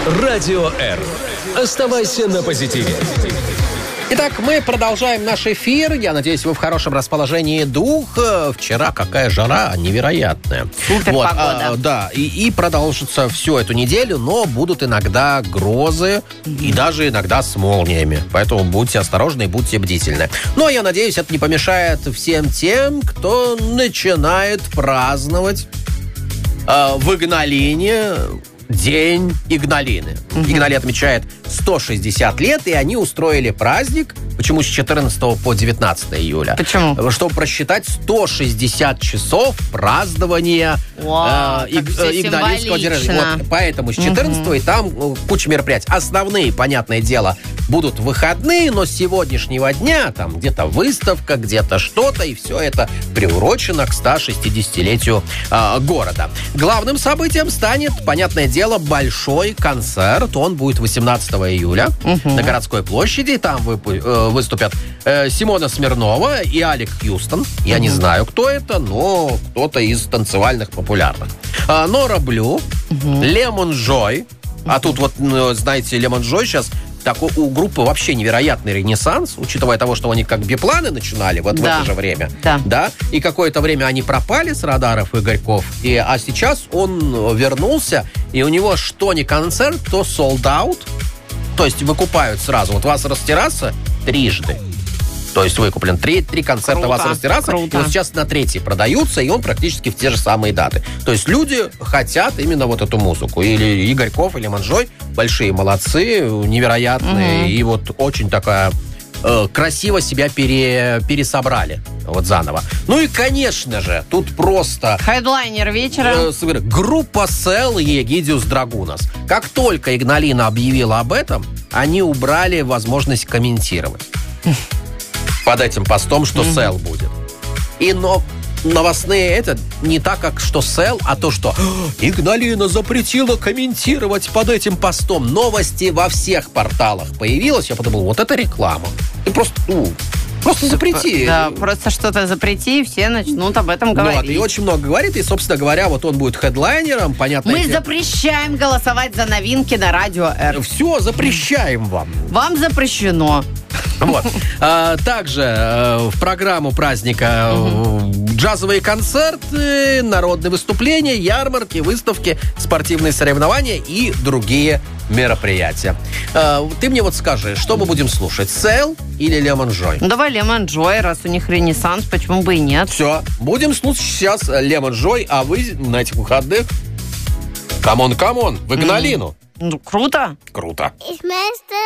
Радио Р. Оставайся на позитиве. Итак, мы продолжаем наш эфир. Я надеюсь, вы в хорошем расположении духа. Вчера какая жара невероятная. Супер погода. Да, и продолжится всю эту неделю, но будут иногда грозы и даже иногда с молниями. Поэтому будьте осторожны и будьте бдительны. Но я надеюсь, это не помешает всем тем, кто начинает праздновать в Игналине День Игналины. Игналия отмечает 160 лет, и они устроили праздник. Почему с 14 по 19 июля? Почему? Чтобы просчитать 160 часов празднования Игналинского дня рождения. Вот, поэтому с 14 и там куча мероприятий. Основные, понятное дело, будут выходные, но с сегодняшнего дня там где-то выставка, где-то что-то, и все это приурочено к 160-летию города. Главным событием станет, понятное дело, большой концерт. Он будет 18 июля на городской площади. Там выступят Симона Смирнова и Алек Хьюстон. Я не знаю, кто это, но кто-то из танцевальных популярных. Нора Блю, Лемон Джой. А тут вот, знаете, Лемон Джой сейчас такой, у группы вообще невероятный ренессанс, учитывая того, что они как бипланы начинали в это же время. Да. И какое-то время они пропали с радаров Игорьков. А сейчас он вернулся, и у него что ни концерт, то sold out. То есть выкупают сразу. Вот «Вас растерраса» трижды. То есть выкуплен. Три концерта «Вас растерраса». И вот сейчас на третий продаются, и он практически в те же самые даты. То есть люди хотят именно вот эту музыку. Или Игорьков, или Манжой. Большие молодцы, невероятные. И вот очень такая... красиво себя пересобрали вот заново. Ну и, конечно же, тут просто... Хедлайнер вечера. Группа Cell и Эгидиус Драгунос. Как только Игналина объявила об этом, они убрали возможность комментировать под этим постом, что Cell будет. Но новостные это не так, как что Cell, а то, что Игналина запретила комментировать под этим постом. Новости во всех порталах появилось. Я подумал, вот это реклама. Ты просто запрети. Да, просто что-то запрети, и все начнут об этом говорить. Вот, и очень много говорит, и, собственно говоря, вот он будет хедлайнером, понятно. Мы запрещаем голосовать за новинки на Радио Р. Все, запрещаем вам. Вам запрещено. Вот. Также в программу праздника джазовые концерты, народные выступления, ярмарки, выставки, спортивные соревнования и другие мероприятия. Ты мне вот скажи, что мы будем слушать, Cell или Лемон Джой? Ну, давай Лемон Джой, раз у них ренессанс, почему бы и нет? Все, будем слушать сейчас Лемон Джой, а вы на этих выходных камон, в Игналину. Ну, круто. Круто.